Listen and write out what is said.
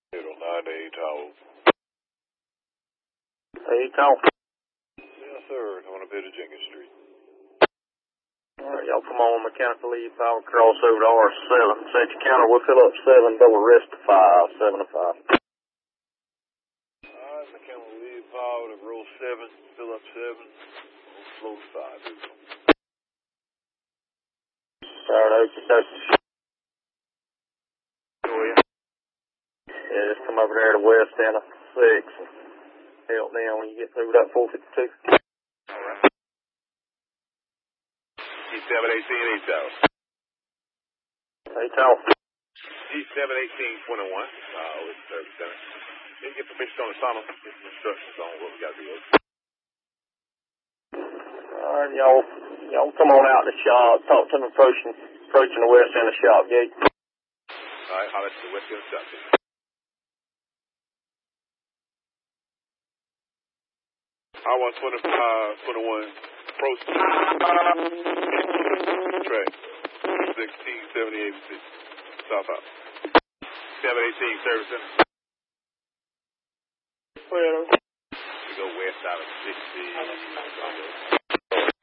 Middle 9 to 8 Tower. 8 Tower. Yes, sir. On a bit of Jenkins Street. Alright, y'all come on, mechanical lead power, cross over to R7. Set your counter, we'll fill up 7, double rest to 5, 7 to 5. Alright, mechanical lead power to roll 7, fill up 7, flow 5. Alright, okay. Oh, yeah. Yeah, just come over there to west end of 6 and help me when you get through that 452. Alright. E718 8 Tower. 8 Tower. E718 21. With service center. Didn't get permission on the tunnel. Get some instructions on what we got to do. Alright, y'all come on out to the shop. Talk to them approaching the west end of the shop gate. Alright, holler to the west end shop. I-125, 21, approach track, 16, 70, 86, south out. 718, service center. Well, We go west out of 60.